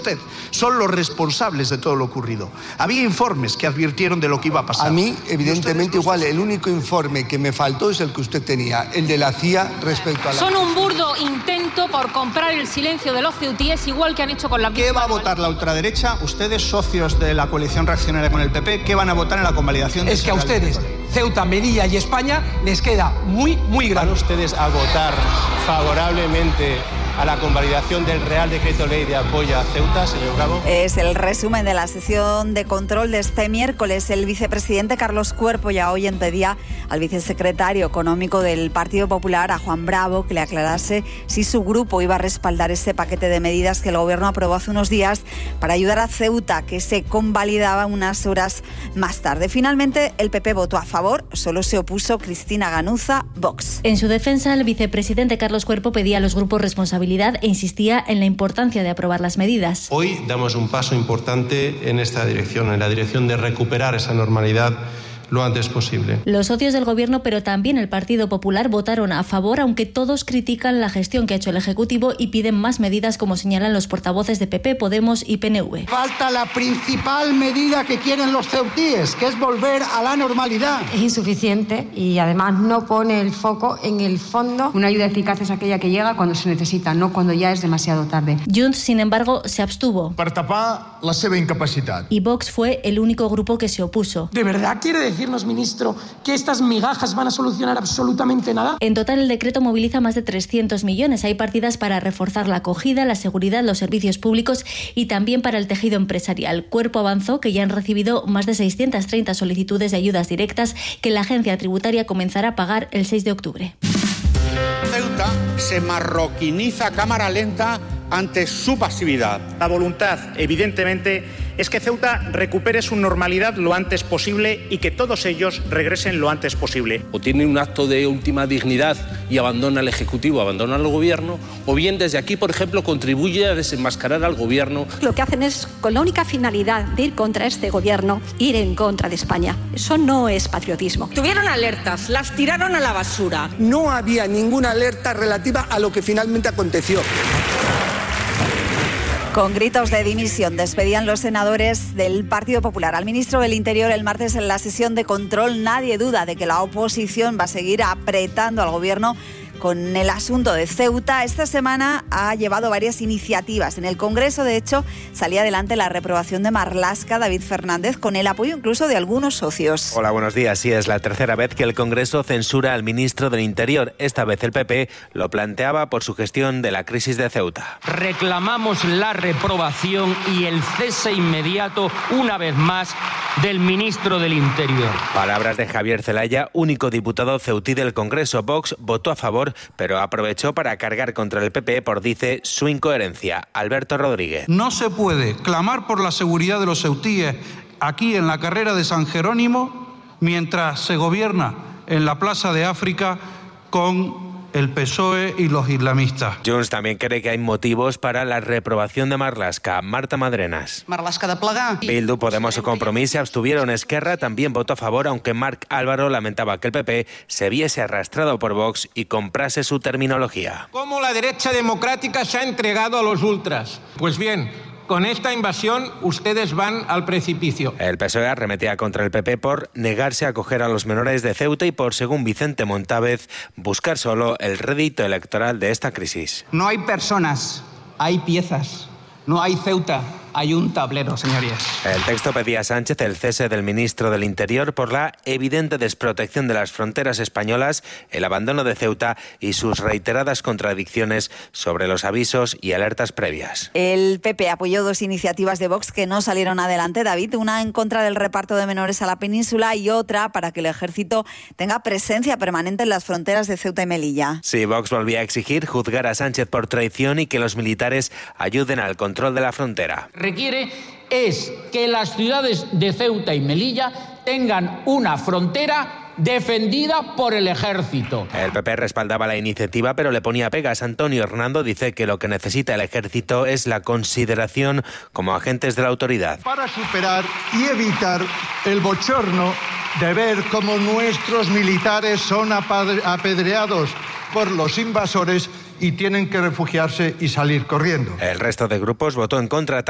usted. Son los responsables de todo lo ocurrido. Había informes que advirtieron de lo que iba a pasar. A mí, evidentemente, igual, el único informe que me faltó es el que usted tenía, el de la CIA respecto a la... Son un burdo intento por comprar el silencio de los ceutíes, igual que han hecho con la... ¿Qué va a votar la ultraderecha? Ustedes, socios de la coalición reaccionaria con el PP, ¿qué van a votar en la convalidación? Es que a ustedes, Ceuta, Melilla y España, les queda muy grande. ¿Van ustedes a votar favorablemente a la convalidación del Real Decreto Ley de apoyo a Ceuta, señor Bravo? Es el resumen de la sesión de control de este miércoles. El vicepresidente Carlos Cuerpo ya hoy pedía al vicesecretario económico del Partido Popular, a Juan Bravo, que le aclarase si su grupo iba a respaldar ese paquete de medidas que el Gobierno aprobó hace unos días para ayudar a Ceuta, que se convalidaba unas horas más tarde. Finalmente, el PP votó a favor, solo se opuso Cristina Ganuza, Vox. En su defensa, el vicepresidente Carlos Cuerpo pedía a los grupos responsabilidad e insistía en la importancia de aprobar las medidas. Hoy damos un paso importante en esta dirección, en la dirección de recuperar esa normalidad lo antes posible. Los socios del Gobierno, pero también el Partido Popular, votaron a favor, aunque todos critican la gestión que ha hecho el Ejecutivo y piden más medidas, como señalan los portavoces de PP, Podemos y PNV. Falta la principal medida que quieren los ceutíes, que es volver a la normalidad. Es insuficiente y además no pone el foco en el fondo. Una ayuda eficaz es aquella que llega cuando se necesita, no cuando ya es demasiado tarde. Junts, sin embargo, se abstuvo. Per tapar la seva incapacitat. Y Vox fue el único grupo que se opuso. ¿De verdad quiere decirnos, ministro, que estas migajas van a solucionar absolutamente nada? En total, el decreto moviliza más de 300 millones. Hay partidas para reforzar la acogida, la seguridad, los servicios públicos y también para el tejido empresarial. Cuerpo avanzó que ya han recibido más de 630 solicitudes de ayudas directas que la agencia tributaria comenzará a pagar el 6 de octubre. Ceuta se marroquiniza a cámara lenta ante su pasividad. La voluntad, evidentemente, es que Ceuta recupere su normalidad lo antes posible y que todos ellos regresen lo antes posible. O tiene un acto de última dignidad y abandona el Ejecutivo, abandona el Gobierno, o bien desde aquí, por ejemplo, contribuye a desenmascarar al Gobierno. Lo que hacen es, con la única finalidad de ir contra este Gobierno, ir en contra de España. Eso no es patriotismo. Tuvieron alertas, las tiraron a la basura. No había ninguna alerta relativa a lo que finalmente aconteció. Con gritos de dimisión despedían los senadores del Partido Popular al ministro del Interior el martes en la sesión de control. Nadie duda de que la oposición va a seguir apretando al Gobierno con el asunto de Ceuta. Esta semana ha llevado varias iniciativas. En el Congreso, de hecho, salía adelante la reprobación de Marlaska, David Fernández, con el apoyo incluso de algunos socios. Hola, buenos días. Sí, es la tercera vez que el Congreso censura al ministro del Interior. Esta vez el PP lo planteaba por su gestión de la crisis de Ceuta. Reclamamos la reprobación y el cese inmediato, una vez más, del ministro del Interior. Palabras de Javier Zelaya, único diputado ceutí del Congreso. Vox votó a favor, pero aprovechó para cargar contra el PP por, dice, su incoherencia. Alberto Rodríguez. No se puede clamar por la seguridad de los ceutíes aquí en la carrera de San Jerónimo mientras se gobierna en la Plaza de África con el PSOE y los islamistas. Junts también cree que hay motivos para la reprobación de Marlaska. Marta Madrenas. Marlaska de plegar. Bildu, Podemos o Compromís se abstuvieron. Esquerra también votó a favor, aunque Marc Álvaro lamentaba que el PP se viese arrastrado por Vox y comprase su terminología. ¿Cómo la derecha democrática se ha entregado a los ultras? Pues bien, con esta invasión ustedes van al precipicio. El PSOE arremetía contra el PP por negarse a acoger a los menores de Ceuta y por, según Vicente Montávez, buscar solo el rédito electoral de esta crisis. No hay personas, hay piezas. No hay Ceuta, hay un tablero, señorías. El texto pedía a Sánchez el cese del ministro del Interior por la evidente desprotección de las fronteras españolas, el abandono de Ceuta y sus reiteradas contradicciones sobre los avisos y alertas previas. El PP apoyó dos iniciativas de Vox que no salieron adelante, David, una en contra del reparto de menores a la península y otra para que el ejército tenga presencia permanente en las fronteras de Ceuta y Melilla. Sí, Vox volvía a exigir juzgar a Sánchez por traición y que los militares ayuden al control de la frontera. Requiere es que las ciudades de Ceuta y Melilla tengan una frontera defendida por el ejército. El PP respaldaba la iniciativa, pero le ponía pegas. Antonio Hernando dice que lo que necesita el ejército es la consideración como agentes de la autoridad. Para superar y evitar el bochorno de ver cómo nuestros militares son apedreados por los invasores y tienen que refugiarse y salir corriendo. El resto de grupos votó en contra.